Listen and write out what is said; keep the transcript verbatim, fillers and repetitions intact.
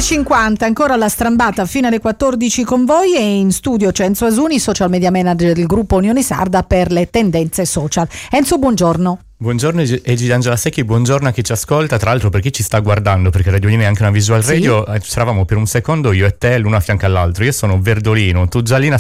e cinquanta, ancora la strambata fino alle quattordici con voi, e in studio c'è Enzo Asuni, social media manager del gruppo Unione Sarda per le tendenze social. Enzo, buongiorno. Buongiorno Egi D'Angela Secchi, buongiorno a chi ci ascolta, tra l'altro per chi ci sta guardando, perché Radio Unione è anche una visual radio, sì. C'eravamo per un secondo io e te l'uno a fianco all'altro, io sono verdolino, tu giallina